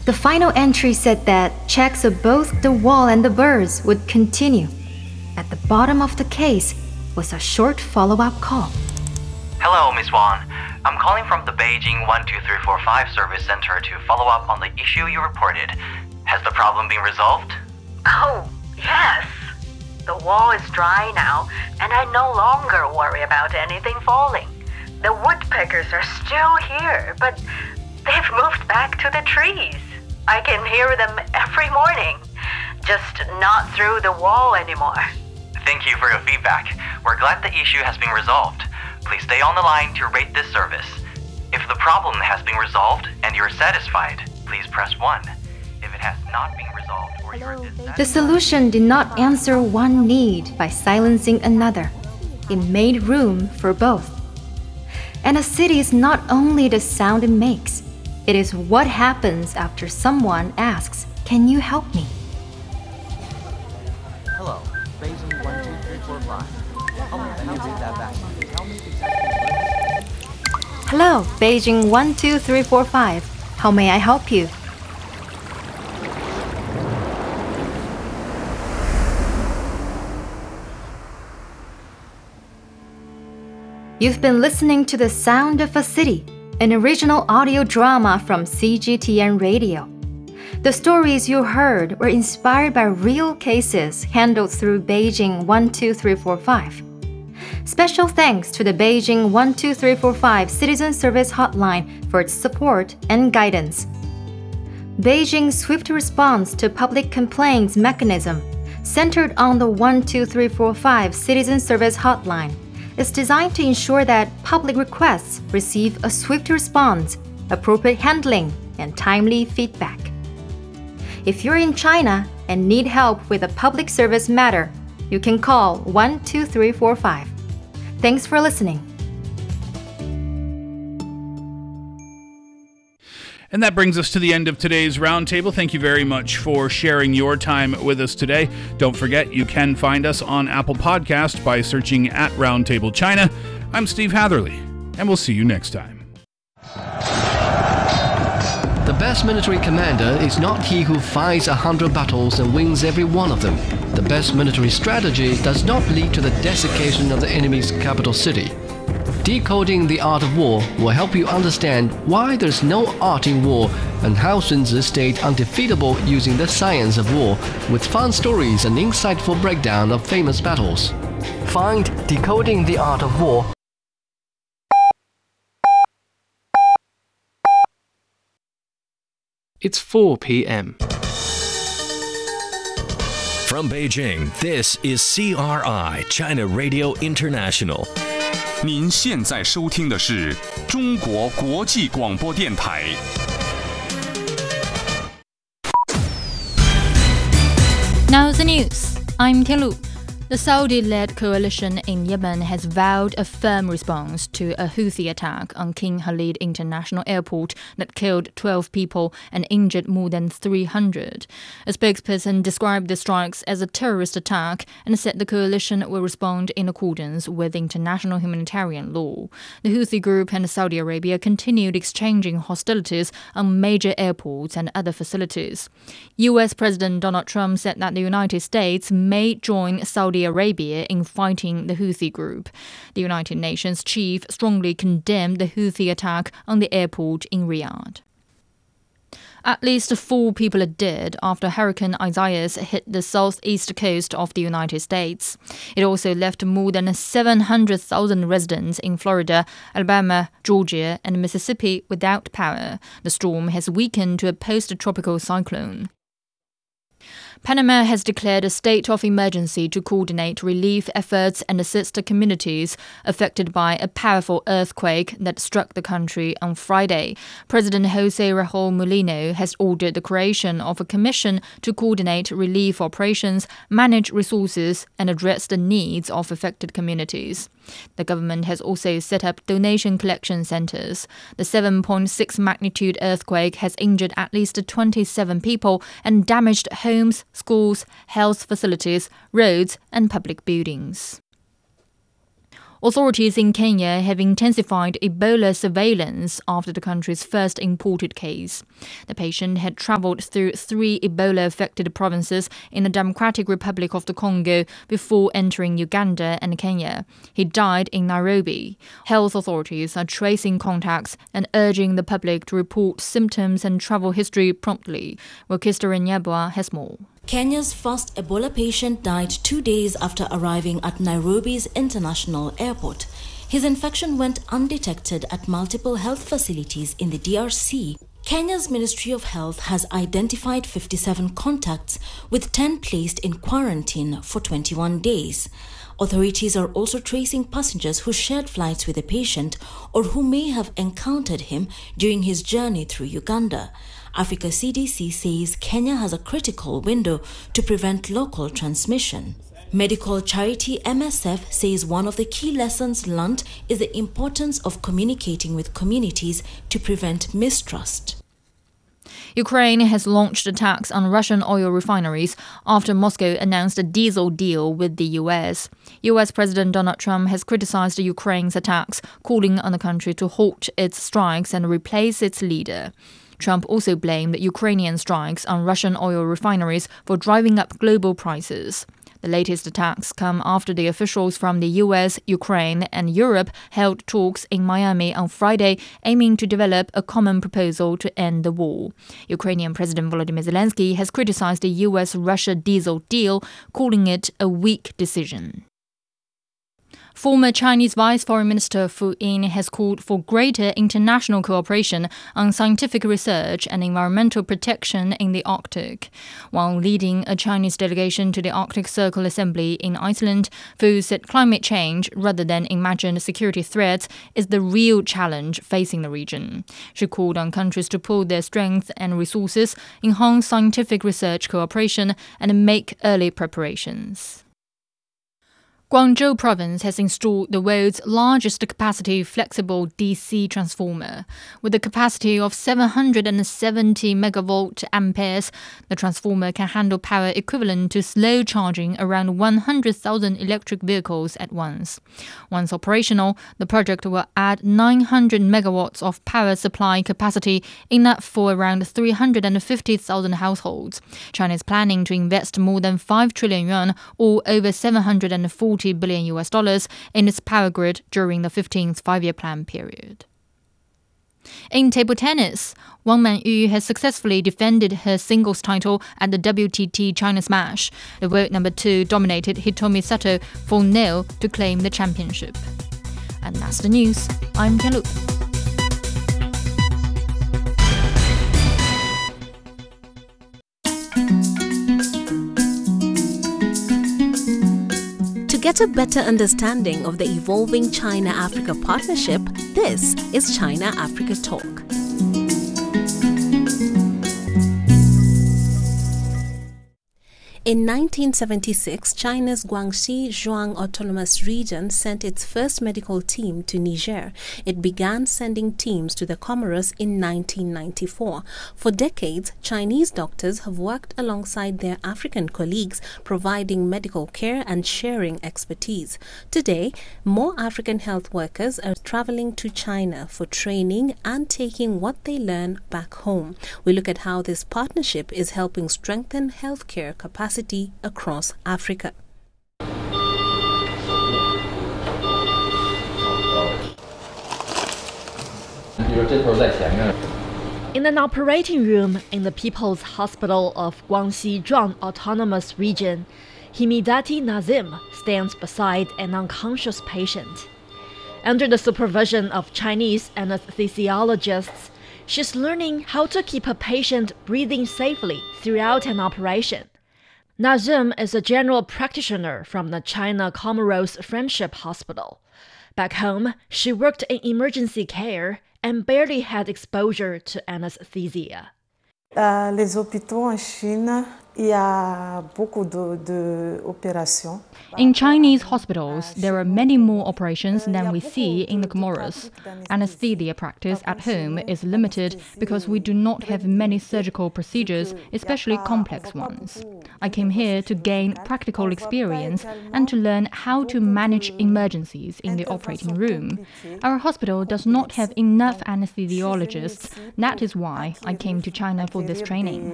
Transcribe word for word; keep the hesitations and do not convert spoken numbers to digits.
The final entry said that checks of both the wall and the birds would continue. At the bottom of the case was a short follow-up call. Hello, Miss Wang. I'm calling from the Beijing one two three four five service center to follow up on the issue you reported. Has the problem been resolved? Oh, yes. The wall is dry now, and I no longer worry about anything falling. The woodpeckers are still here, but they've moved back to the trees. I can hear them every morning, just not through the wall anymore. Thank you for your feedback. We're glad the issue has been resolved. Please stay on the line to rate this service. If the problem has been resolved and you're satisfied, please press one. If it has not been resolved or you're dissatisfied... The solution did not answer one need by silencing another. It made room for both. And a city is not only the sound it makes, it is what happens after someone asks, "Can you help me?" Hello, Beijing one two three four five. How may I read that back? Tell me exactly. Hello, Beijing one two three four five. How may I help you? You've been listening to The Sound of a City, an original audio drama from C G T N Radio. The stories you heard were inspired by real cases handled through Beijing one two three four five. Special thanks to the Beijing one two three four five Citizen Service Hotline for its support and guidance. Beijing's swift response to public complaints mechanism, centered on the one two three four five Citizen Service Hotline, is designed to ensure that public requests receive a swift response, appropriate handling, and timely feedback. If you're in China and need help with a public service matter, you can call one two three four five. Thanks for listening. And that brings us to the end of today's Roundtable. Thank you very much for sharing your time with us today. Don't forget, you can find us on Apple Podcast by searching at Roundtable China. I'm Steve Hatherley, and we'll see you next time. The best military commander is not he who fights a hundred battles and wins every one of them. The best military strategy does not lead to the desiccation of the enemy's capital city. Decoding the Art of War will help you understand why there's no art in war and how Sun Tzu stayed undefeatable using the science of war, with fun stories and insightful breakdown of famous battles. Find Decoding the Art of War. It's four p.m. From Beijing, this is C R I, China Radio International. 您现在收听的是中国国际广播电台。 Now the news. I'm Tianlu. The Saudi-led coalition in Yemen has vowed a firm response to a Houthi attack on King Khalid International Airport that killed twelve people and injured more than three hundred. A spokesperson described the strikes as a terrorist attack and said the coalition will respond in accordance with international humanitarian law. The Houthi group and Saudi Arabia continued exchanging hostilities on major airports and other facilities. U S President Donald Trump said that the United States may join Saudi Arabia in fighting the Houthi group. The United Nations chief strongly condemned the Houthi attack on the airport in Riyadh. At least four people are dead after Hurricane Isaias hit the southeast coast of the United States. It also left more than seven hundred thousand residents in Florida, Alabama, Georgia, and Mississippi without power. The storm has weakened to a post-tropical cyclone. Panama has declared a state of emergency to coordinate relief efforts and assist communities affected by a powerful earthquake that struck the country on Friday. President Jose Raul Mulino has ordered the creation of a commission to coordinate relief operations, manage resources, and address the needs of affected communities. The government has also set up donation collection centers. The seven point six magnitude earthquake has injured at least twenty-seven people and damaged homes, schools, health facilities, roads, and public buildings. Authorities in Kenya have intensified Ebola surveillance after the country's first imported case. The patient had traveled through three Ebola-affected provinces in the Democratic Republic of the Congo before entering Uganda and Kenya. He died in Nairobi. Health authorities are tracing contacts and urging the public to report symptoms and travel history promptly. Wakista Nyabwa has more. Kenya's first Ebola patient died two days after arriving at Nairobi's international airport. His infection went undetected at multiple health facilities in the D R C. Kenya's Ministry of Health has identified fifty-seven contacts, with ten placed in quarantine for twenty-one days. Authorities are also tracing passengers who shared flights with the patient or who may have encountered him during his journey through Uganda. Africa C D C says Kenya has a critical window to prevent local transmission. Medical charity M S F says one of the key lessons learned is the importance of communicating with communities to prevent mistrust. Ukraine has launched attacks on Russian oil refineries after Moscow announced a diesel deal with the U S. U S President Donald Trump has criticized Ukraine's attacks, calling on the country to halt its strikes and replace its leader. Trump also blamed Ukrainian strikes on Russian oil refineries for driving up global prices. The latest attacks come after the officials from the U S, Ukraine, and Europe held talks in Miami on Friday, aiming to develop a common proposal to end the war. Ukrainian President Volodymyr Zelensky has criticized the U S-Russia diesel deal, calling it a weak decision. Former Chinese Vice Foreign Minister Fu Ying has called for greater international cooperation on scientific research and environmental protection in the Arctic. While leading a Chinese delegation to the Arctic Circle Assembly in Iceland, Fu said climate change, rather than imagined security threats, is the real challenge facing the region. She called on countries to pool their strengths and resources, enhance scientific research cooperation, and make early preparations. Guangzhou province has installed the world's largest capacity flexible D C transformer. With a capacity of seven hundred seventy megawatt amperes, the transformer can handle power equivalent to slow charging around one hundred thousand electric vehicles at once. Once operational, the project will add nine hundred megawatts of power supply capacity, enough for around three hundred fifty thousand households. China is planning to invest more than five trillion yuan, or over seven hundred forty billion U S dollars, in its power grid during the fifteenth five-year plan period. In table tennis, Wang Manyu has successfully defended her singles title at the W T T China Smash. The world number two dominated Hitomi Sato four nil to claim the championship. And that's the news. I'm Tian Lu. To get a better understanding of the evolving China-Africa partnership, this is China-Africa Talk. In nineteen seventy-six, China's Guangxi Zhuang Autonomous Region sent its first medical team to Niger. It began sending teams to the Comoros in nineteen ninety-four. For decades, Chinese doctors have worked alongside their African colleagues, providing medical care and sharing expertise. Today, more African health workers are traveling to China for training and taking what they learn back home. We look at how this partnership is helping strengthen healthcare capacity across Africa. In an operating room in the People's Hospital of Guangxi Zhuang Autonomous Region, Himidati Nazim stands beside an unconscious patient. Under the supervision of Chinese anesthesiologists, she's learning how to keep a patient breathing safely throughout an operation. Nazim is a general practitioner from the China Comoros Friendship Hospital. Back home, she worked in emergency care and barely had exposure to anesthesia. Uh, les hôpitaux in China In Chinese hospitals, there are many more operations than we see in the Comoros. Anesthesia practice at home is limited because we do not have many surgical procedures, especially complex ones. I came here to gain practical experience and to learn how to manage emergencies in the operating room. Our hospital does not have enough anesthesiologists. That is why I came to China for this training.